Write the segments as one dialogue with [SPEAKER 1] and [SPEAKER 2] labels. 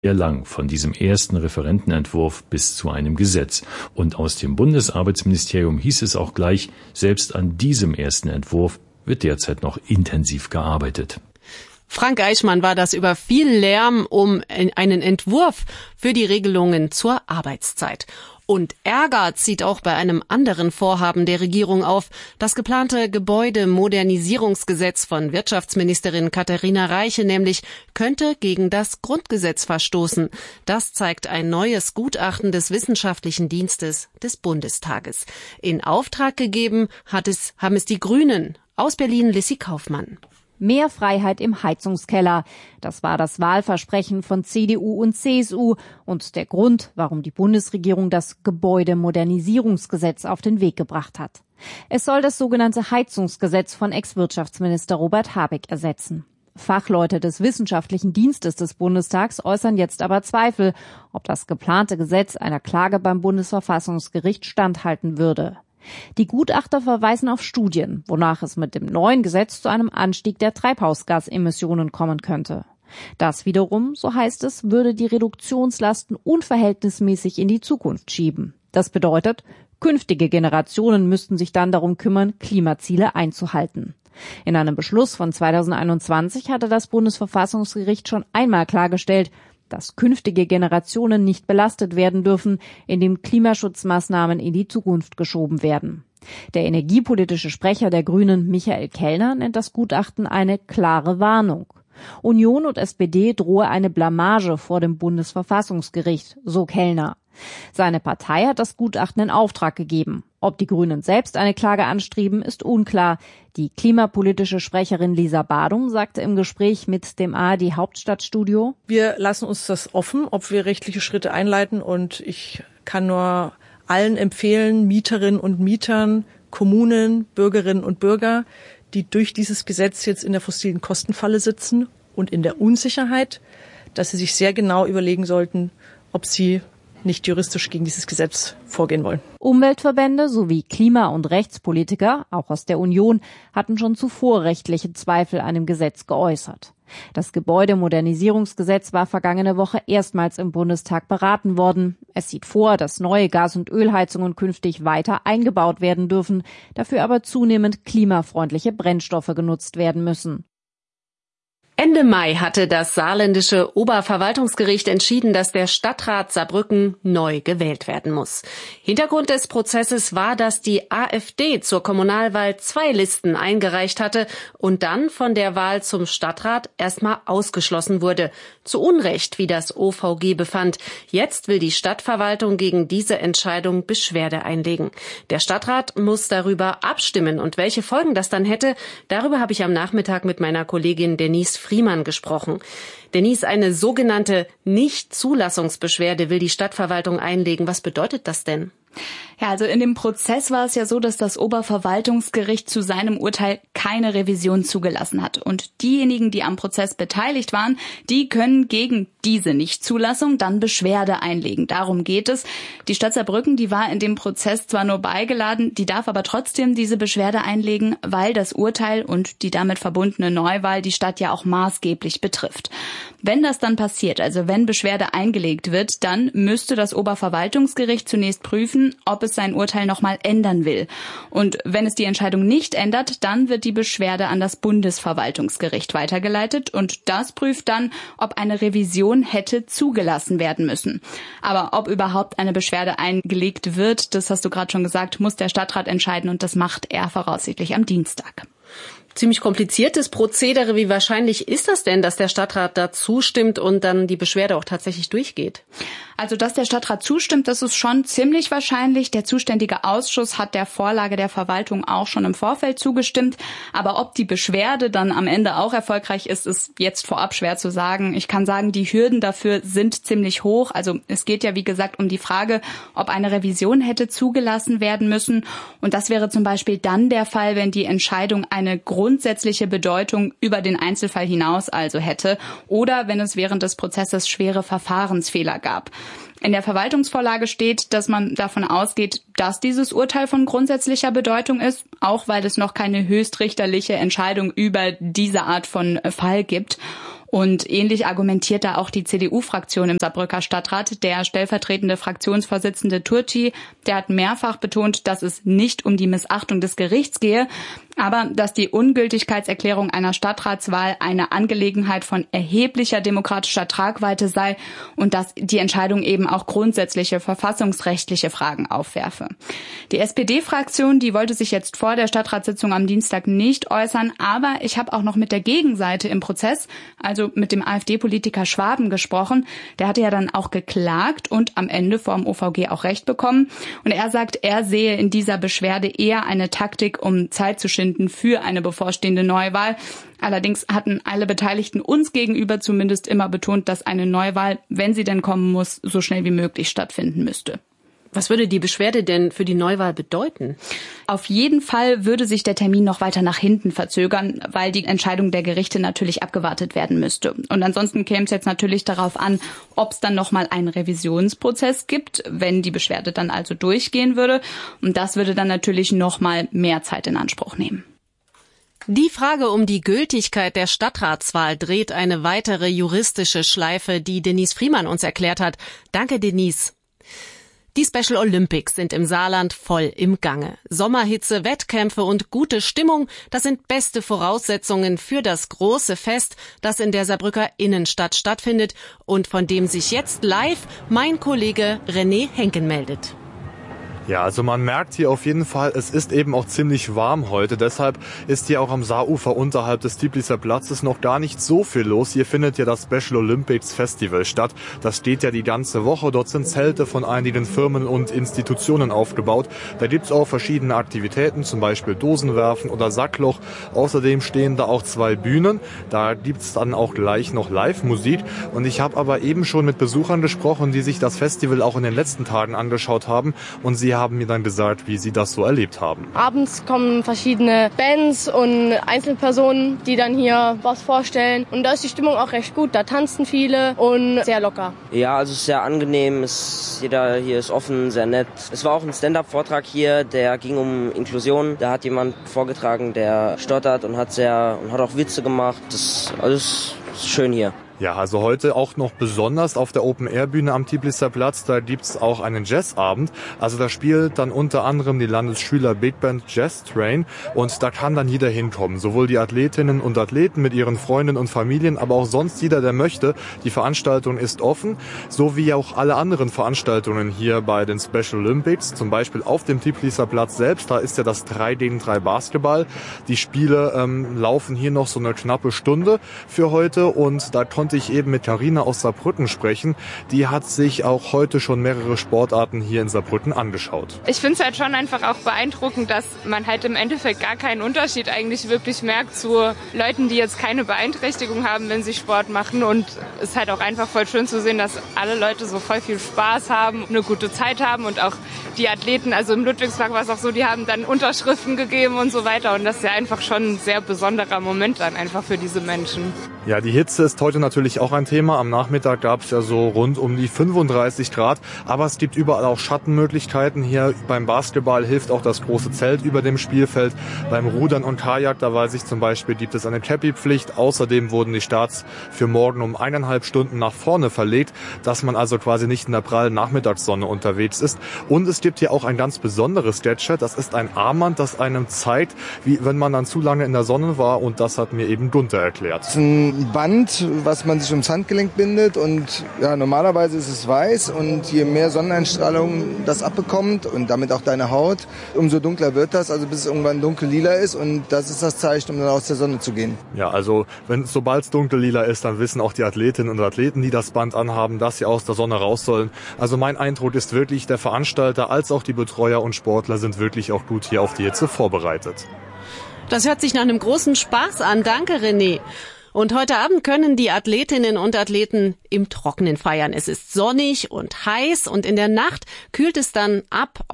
[SPEAKER 1] sehr lang, von diesem ersten Referentenentwurf bis zu einem Gesetz. Und aus dem Bundesarbeitsministerium hieß es auch gleich, selbst an diesem ersten Entwurf wird derzeit noch intensiv gearbeitet.
[SPEAKER 2] Frank Eichmann war das über viel Lärm um einen Entwurf für die Regelungen zur Arbeitszeit. Und Ärger zieht auch bei einem anderen Vorhaben der Regierung auf. Das geplante Gebäudemodernisierungsgesetz von Wirtschaftsministerin Katharina Reiche nämlich könnte gegen das Grundgesetz verstoßen. Das zeigt ein neues Gutachten des Wissenschaftlichen Dienstes des Bundestages. In Auftrag gegeben haben es die Grünen. Aus Berlin Lissy Kaufmann.
[SPEAKER 3] Mehr Freiheit im Heizungskeller. Das war das Wahlversprechen von CDU und CSU und der Grund, warum die Bundesregierung das Gebäudemodernisierungsgesetz auf den Weg gebracht hat. Es soll das sogenannte Heizungsgesetz von Ex-Wirtschaftsminister Robert Habeck ersetzen. Fachleute des Wissenschaftlichen Dienstes des Bundestags äußern jetzt aber Zweifel, ob das geplante Gesetz einer Klage beim Bundesverfassungsgericht standhalten würde. Die Gutachter verweisen auf Studien, wonach es mit dem neuen Gesetz zu einem Anstieg der Treibhausgasemissionen kommen könnte. Das wiederum, so heißt es, würde die Reduktionslasten unverhältnismäßig in die Zukunft schieben. Das bedeutet, künftige Generationen müssten sich dann darum kümmern, Klimaziele einzuhalten. In einem Beschluss von 2021 hatte das Bundesverfassungsgericht schon einmal klargestellt, dass künftige Generationen nicht belastet werden dürfen, indem Klimaschutzmaßnahmen in die Zukunft geschoben werden. Der energiepolitische Sprecher der Grünen, Michael Kellner, nennt das Gutachten eine klare Warnung. Union und SPD drohe eine Blamage vor dem Bundesverfassungsgericht, so Kellner. Seine Partei hat das Gutachten in Auftrag gegeben. Ob die Grünen selbst eine Klage anstreben, ist unklar. Die klimapolitische Sprecherin Lisa Badum sagte im Gespräch mit dem ARD Hauptstadtstudio:
[SPEAKER 4] Wir lassen uns das offen, ob wir rechtliche Schritte einleiten, und ich kann nur allen empfehlen, Mieterinnen und Mietern, Kommunen, Bürgerinnen und Bürger, die durch dieses Gesetz jetzt in der fossilen Kostenfalle sitzen und in der Unsicherheit, dass sie sich sehr genau überlegen sollten, ob sie nicht juristisch gegen dieses Gesetz vorgehen wollen.
[SPEAKER 3] Umweltverbände sowie Klima- und Rechtspolitiker, auch aus der Union, hatten schon zuvor rechtliche Zweifel an dem Gesetz geäußert. Das Gebäudemodernisierungsgesetz war vergangene Woche erstmals im Bundestag beraten worden. Es sieht vor, dass neue Gas- und Ölheizungen künftig weiter eingebaut werden dürfen, dafür aber zunehmend klimafreundliche Brennstoffe genutzt werden müssen.
[SPEAKER 2] Ende Mai hatte das saarländische Oberverwaltungsgericht entschieden, dass der Stadtrat Saarbrücken neu gewählt werden muss. Hintergrund des Prozesses war, dass die AfD zur Kommunalwahl 2 Listen eingereicht hatte und dann von der Wahl zum Stadtrat erstmal ausgeschlossen wurde. Zu Unrecht, wie das OVG befand. Jetzt will die Stadtverwaltung gegen diese Entscheidung Beschwerde einlegen. Der Stadtrat muss darüber abstimmen, und welche Folgen das dann hätte, darüber habe ich am Nachmittag mit meiner Kollegin Denise Friemann gesprochen. Denise, eine sogenannte Nichtzulassungsbeschwerde will die Stadtverwaltung einlegen. Was bedeutet das denn?
[SPEAKER 5] Ja, also in dem Prozess war es ja so, dass das Oberverwaltungsgericht zu seinem Urteil keine Revision zugelassen hat. Und diejenigen, die am Prozess beteiligt waren, die können gegen diese Nichtzulassung dann Beschwerde einlegen. Darum geht es. Die Stadt Saarbrücken, die war in dem Prozess zwar nur beigeladen, die darf aber trotzdem diese Beschwerde einlegen, weil das Urteil und die damit verbundene Neuwahl die Stadt ja auch maßgeblich betrifft. Wenn das dann passiert, also wenn Beschwerde eingelegt wird, dann müsste das Oberverwaltungsgericht zunächst prüfen, ob es sein Urteil nochmal ändern will. Und wenn es die Entscheidung nicht ändert, dann wird die Beschwerde an das Bundesverwaltungsgericht weitergeleitet und das prüft dann, ob eine Revision hätte zugelassen werden müssen. Aber ob überhaupt eine Beschwerde eingelegt wird, das hast du gerade schon gesagt, muss der Stadtrat entscheiden und das macht er voraussichtlich am Dienstag.
[SPEAKER 2] Ziemlich kompliziertes Prozedere. Wie wahrscheinlich ist das denn, dass der Stadtrat da zustimmt und dann die Beschwerde auch tatsächlich durchgeht?
[SPEAKER 5] Also, dass der Stadtrat zustimmt, das ist schon ziemlich wahrscheinlich. Der zuständige Ausschuss hat der Vorlage der Verwaltung auch schon im Vorfeld zugestimmt. Aber ob die Beschwerde dann am Ende auch erfolgreich ist, ist jetzt vorab schwer zu sagen. Ich kann sagen, die Hürden dafür sind ziemlich hoch. Also es geht ja, wie gesagt, um die Frage, ob eine Revision hätte zugelassen werden müssen. Und das wäre zum Beispiel dann der Fall, wenn die Entscheidung eine grundsätzliche Bedeutung über den Einzelfall hinaus also hätte oder wenn es während des Prozesses schwere Verfahrensfehler gab. In der Verwaltungsvorlage steht, dass man davon ausgeht, dass dieses Urteil von grundsätzlicher Bedeutung ist, auch weil es noch keine höchstrichterliche Entscheidung über diese Art von Fall gibt. Und ähnlich argumentiert da auch die CDU-Fraktion im Saarbrücker Stadtrat. Der stellvertretende Fraktionsvorsitzende Turci, der hat mehrfach betont, dass es nicht um die Missachtung des Gerichts gehe, aber dass die Ungültigkeitserklärung einer Stadtratswahl eine Angelegenheit von erheblicher demokratischer Tragweite sei und dass die Entscheidung eben auch grundsätzliche verfassungsrechtliche Fragen aufwerfe. Die SPD-Fraktion, die wollte sich jetzt vor der Stadtratssitzung am Dienstag nicht äußern, aber ich habe auch noch mit der Gegenseite im Prozess, also mit dem AfD-Politiker Schwaben, gesprochen. Der hatte ja dann auch geklagt und am Ende vor dem OVG auch Recht bekommen. Und er sagt, er sehe in dieser Beschwerde eher eine Taktik, um Zeit zu schinden für eine bevorstehende Neuwahl. Allerdings hatten alle Beteiligten uns gegenüber zumindest immer betont, dass eine Neuwahl, wenn sie denn kommen muss, so schnell wie möglich stattfinden müsste.
[SPEAKER 2] Was würde die Beschwerde denn für die Neuwahl bedeuten?
[SPEAKER 5] Auf jeden Fall würde sich der Termin noch weiter nach hinten verzögern, weil die Entscheidung der Gerichte natürlich abgewartet werden müsste. Und ansonsten käme es jetzt natürlich darauf an, ob es dann nochmal einen Revisionsprozess gibt, wenn die Beschwerde dann also durchgehen würde. Und das würde dann natürlich nochmal mehr Zeit in Anspruch nehmen.
[SPEAKER 2] Die Frage um die Gültigkeit der Stadtratswahl dreht eine weitere juristische Schleife, die Denise Friemann uns erklärt hat. Danke, Denise. Die Special Olympics sind im Saarland voll im Gange. Sommerhitze, Wettkämpfe und gute Stimmung, das sind beste Voraussetzungen für das große Fest, das in der Saarbrücker Innenstadt stattfindet und von dem sich jetzt live mein Kollege René Henken meldet.
[SPEAKER 6] Ja, also man merkt hier auf jeden Fall, es ist eben auch ziemlich warm heute. Deshalb ist hier auch am Saarufer unterhalb des Tiepliser Platzes noch gar nicht so viel los. Hier findet ja das Special Olympics Festival statt. Das steht ja die ganze Woche. Dort sind Zelte von einigen Firmen und Institutionen aufgebaut. Da gibt's auch verschiedene Aktivitäten, zum Beispiel Dosenwerfen oder Sackloch. Außerdem stehen da auch 2 Bühnen. Da gibt's dann auch gleich noch Live-Musik. Und ich habe aber eben schon mit Besuchern gesprochen, die sich das Festival auch in den letzten Tagen angeschaut haben. Und sie haben mir dann gesagt, wie sie das so erlebt haben.
[SPEAKER 7] Abends kommen verschiedene Bands und Einzelpersonen, die dann hier was vorstellen. Und da ist die Stimmung auch recht gut. Da tanzen viele und sehr locker.
[SPEAKER 8] Ja, also es ist sehr angenehm. Jeder hier ist offen, sehr nett. Es war auch ein Stand-up-Vortrag hier, der ging um Inklusion. Da hat jemand vorgetragen, der stottert und hat auch Witze gemacht. Das ist schön hier.
[SPEAKER 6] Ja, also heute auch noch besonders auf der Open-Air-Bühne am Tiepliser Platz, da gibt's auch einen Jazzabend. Also da spielt dann unter anderem die Landesschüler Big Band Jazz Train und da kann dann jeder hinkommen. Sowohl die Athletinnen und Athleten mit ihren Freunden und Familien, aber auch sonst jeder, der möchte. Die Veranstaltung ist offen, so wie auch alle anderen Veranstaltungen hier bei den Special Olympics. Zum Beispiel auf dem Tiepliser Platz selbst, da ist ja das 3-gegen-3 Basketball. Die Spiele laufen hier noch so eine knappe Stunde für heute und da konnte ich eben mit Carina aus Saarbrücken sprechen. Die hat sich auch heute schon mehrere Sportarten hier in Saarbrücken angeschaut.
[SPEAKER 9] Ich finde es halt schon einfach auch beeindruckend, dass man halt im Endeffekt gar keinen Unterschied eigentlich wirklich merkt zu Leuten, die jetzt keine Beeinträchtigung haben, wenn sie Sport machen. Und es ist halt auch einfach voll schön zu sehen, dass alle Leute so voll viel Spaß haben, eine gute Zeit haben und auch die Athleten, also im Ludwigspark war es auch so, die haben dann Unterschriften gegeben und so weiter. Und das ist ja einfach schon ein sehr besonderer Moment dann einfach für diese Menschen.
[SPEAKER 6] Ja, die Hitze ist heute natürlich auch ein Thema. Am Nachmittag gab es ja so rund um die 35 Grad. Aber es gibt überall auch Schattenmöglichkeiten. Hier beim Basketball hilft auch das große Zelt über dem Spielfeld. Beim Rudern und Kajak, da weiß ich zum Beispiel, gibt es eine Cappy-Pflicht. Außerdem wurden die Starts für morgen um 1,5 Stunden nach vorne verlegt, dass man also quasi nicht in der prallen Nachmittagssonne unterwegs ist. Und es gibt hier auch ein ganz besonderes Gadget. Das ist ein Armband, das einem zeigt, wie wenn man dann zu lange in der Sonne war. Und das hat mir eben Gunther erklärt.
[SPEAKER 10] Das ist ein Band, was man sich ums Handgelenk bindet und ja, normalerweise ist es weiß und je mehr Sonneneinstrahlung das abbekommt und damit auch deine Haut, umso dunkler wird das, also bis es irgendwann dunkel-lila ist und das ist das Zeichen, um dann aus der Sonne zu gehen.
[SPEAKER 6] Ja, also sobald es dunkel-lila ist, dann wissen auch die Athletinnen und Athleten, die das Band anhaben, dass sie aus der Sonne raus sollen. Also mein Eindruck ist wirklich, der Veranstalter als auch die Betreuer und Sportler sind wirklich auch gut hier auf die Hitze vorbereitet.
[SPEAKER 2] Das hört sich nach einem großen Spaß an. Danke, René. Und heute Abend können die Athletinnen und Athleten im Trockenen feiern. Es ist sonnig und heiß und in der Nacht kühlt es dann ab auf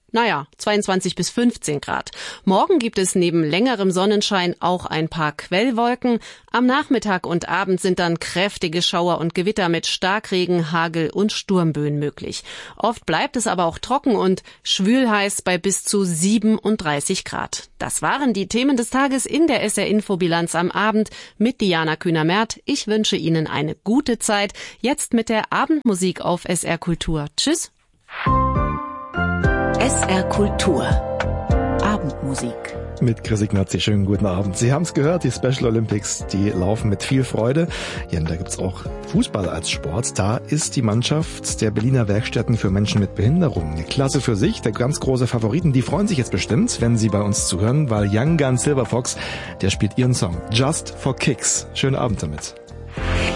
[SPEAKER 2] 22 bis 15 Grad. Morgen gibt es neben längerem Sonnenschein auch ein paar Quellwolken. Am Nachmittag und Abend sind dann kräftige Schauer und Gewitter mit Starkregen, Hagel und Sturmböen möglich. Oft bleibt es aber auch trocken und schwülheiß bei bis zu 37 Grad. Das waren die Themen des Tages in der SR-Info-Bilanz am Abend mit Diana Kühner-Merth. Ich wünsche Ihnen eine gute Zeit. Jetzt mit der Abendmusik auf SR Kultur. Tschüss.
[SPEAKER 11] SR Kultur. Abendmusik.
[SPEAKER 12] Mit Chris Ignazi, schönen guten Abend. Sie haben es gehört, die Special Olympics, die laufen mit viel Freude. Ja, und da gibt's auch Fußball als Sport. Da ist die Mannschaft der Berliner Werkstätten für Menschen mit Behinderung eine Klasse für sich. Der ganz große Favoriten, die freuen sich jetzt bestimmt, wenn sie bei uns zuhören, weil Young Gun Silver Fox, der spielt ihren Song Just for Kicks. Schönen Abend damit.